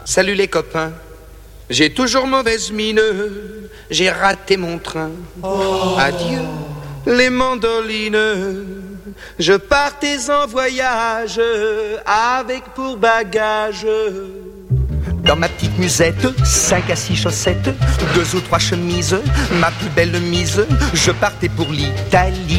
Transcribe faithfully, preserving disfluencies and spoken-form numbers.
Salut les copains, j'ai toujours mauvaise mine, j'ai raté mon train. Oh. Adieu les mandolines, je partais en voyage avec pour bagage. Dans ma petite musette, cinq à six chaussettes, deux ou trois chemises, ma plus belle mise, je partais pour l'Italie.